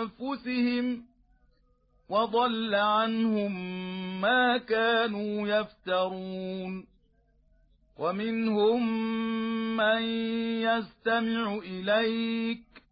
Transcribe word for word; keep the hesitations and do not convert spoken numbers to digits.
أنفسهم وضل عنهم ما كانوا يفترون ومنهم من يستمع إليك